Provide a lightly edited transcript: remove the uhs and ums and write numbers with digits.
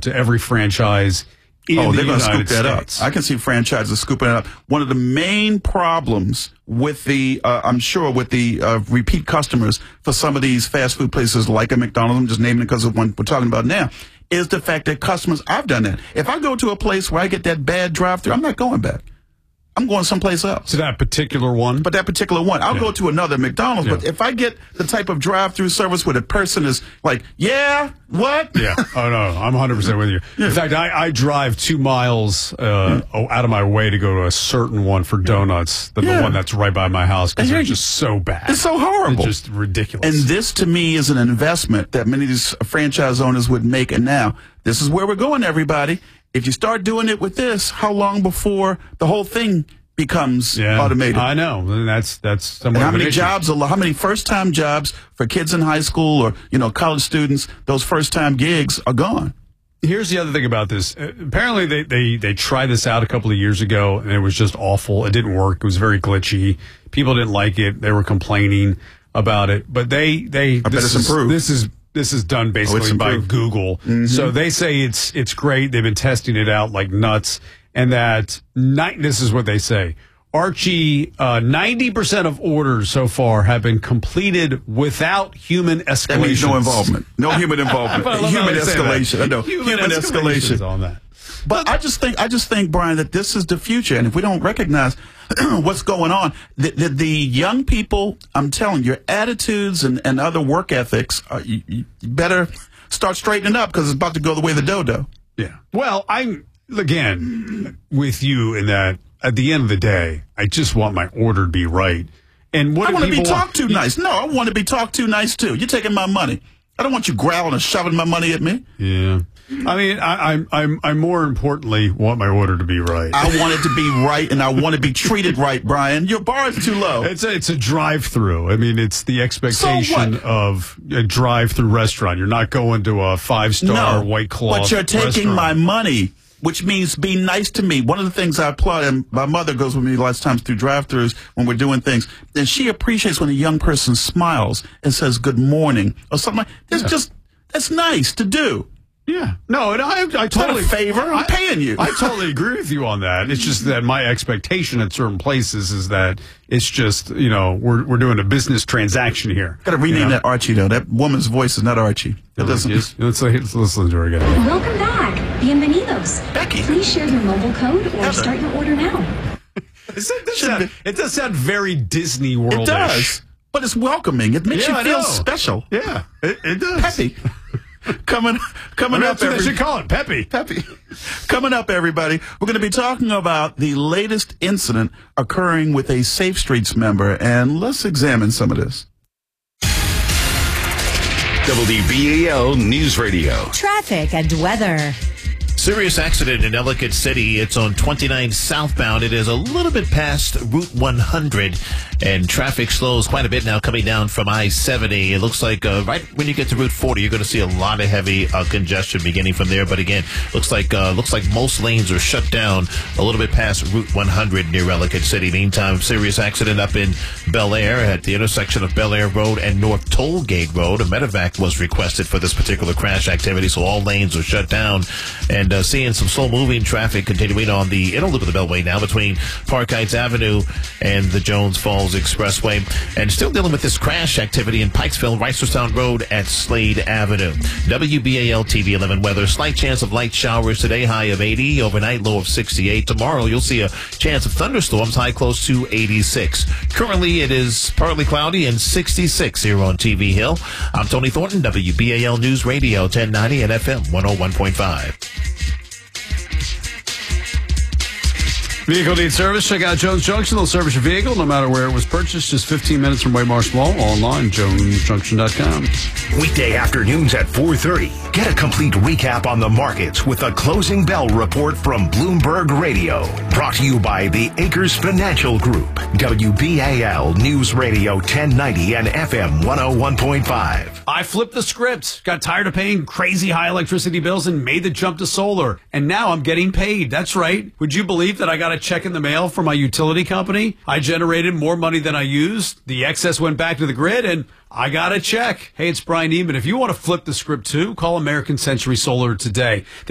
to every franchise in the they're going to scoop that States. up. I can see franchises scooping it up. One of the main problems with the, I'm sure, with the repeat customers for some of these fast food places like a McDonald's, I'm just naming it because of one we're talking about now, is the fact that customers, I've done that. If I go to a place where I get that bad drive-thru, I'm not going back. I'm going someplace else. To that particular one? But that particular one. I'll go to another McDonald's, but if I get the type of drive-through service where the person is like, yeah, what? Yeah. Oh, no, I'm 100% with you. In fact, I drive 2 miles out of my way to go to a certain one for donuts than the one that's right by my house because they're just so bad. It's so horrible. It's just ridiculous. And this, to me, is an investment that many of these franchise owners would make. And now, this is where we're going, everybody. If you start doing it with this, how long before the whole thing becomes automated? I know. And that's somewhat and how of an many issue. how many first-time jobs for kids in high school or, college students, those first-time gigs are gone. Here's the other thing about this. Apparently, they tried this out a couple of years ago, and it was just awful. It didn't work. It was very glitchy. People didn't like it. They were complaining about it. But I bet it's improved. This is done basically by Google. Mm-hmm. So they say it's great. They've been testing it out like nuts. And that, this is what they say. Archie, 90% of orders so far have been completed without human escalation. That means no involvement. No human involvement. Human escalation. I know. Human escalation. On that. But I just think, Brian, that this is the future. And if we don't recognize what's going on, the young people, I'm telling you, your attitudes and other work ethics, you better start straightening up because it's about to go the way of the dodo. Yeah. Well, I'm, again, with you in that at the end of the day, I just want my order to be right. And what I want to be talked to nice. No, I want to be talked to nice, too. You're taking my money. I don't want you growling and shoving my money at me. Yeah. I mean, I more importantly want my order to be right. I want it to be right, and I want to be treated right, Brian. Your bar is too low. It's a drive-through. I mean, it's the expectation of a drive-through restaurant. You're not going to a 5-star White Claw but you're taking restaurant. my money, which means be nice to me. One of the things I applaud, and my mother goes with me lots of times through drive-thrus when we're doing things, and she appreciates when a young person smiles and says good morning or something like that. That's nice to do. Yeah. No, and I totally... Not a favor. I'm paying you. I totally agree with you on that. It's just that my expectation at certain places is that it's just, we're doing a business transaction here. Got to rename that Archie, though. That woman's voice is not Archie. Let's listen to her again. Welcome back. Bienvenidos. Becky. Please share your mobile code or start your order now. It does sound very Disney World-ish. It does. But it's welcoming. It makes you feel special. Yeah, it does. Peppy. Coming up, they should call it Peppy. Coming up, everybody, we're going to be talking about the latest incident occurring with a Safe Streets member, and let's examine some of this. WBAL News Radio. Traffic and weather. Serious accident in Ellicott City. It's on 29 southbound. It is a little bit past Route 100, and traffic slows quite a bit now coming down from I-70. It looks like right when you get to Route 40, you're going to see a lot of heavy congestion beginning from there. But again, looks like most lanes are shut down a little bit past Route 100 near Ellicott City. Meantime, serious accident up in Bel Air at the intersection of Bel Air Road and North Tollgate Road. A medevac was requested for this particular crash activity, so all lanes are shut down. And seeing some slow-moving traffic continuing on the inner loop of the Beltway now between Park Heights Avenue and the Jones Falls Expressway. And still dealing with this crash activity in Pikesville, Reisterstown Road at Slade Avenue. WBAL TV 11 weather. Slight chance of light showers today, high of 80. Overnight, low of 68. Tomorrow, you'll see a chance of thunderstorms, high close to 86. Currently, it is partly cloudy and 66 here on TV Hill. I'm Tony Thornton, WBAL News Radio 1090 and FM 101.5. Vehicle needs service? Check out Jones Junction. They'll service your vehicle no matter where it was purchased. Just 15 minutes from Waymarsh Mall. Online, jonesjunction.com. Weekday afternoons at 4:30. Get a complete recap on the markets with a closing bell report from Bloomberg Radio. Brought to you by the Acres Financial Group. WBAL News Radio 1090 and FM 101.5. I flipped the script, got tired of paying crazy high electricity bills and made the jump to solar. And now I'm getting paid. That's right. Would you believe that I got a check in the mail from my utility company? I generated more money than I used. The excess went back to the grid and I got a check. Hey, it's Brian Eman. If you want to flip the script too, call American Century Solar today.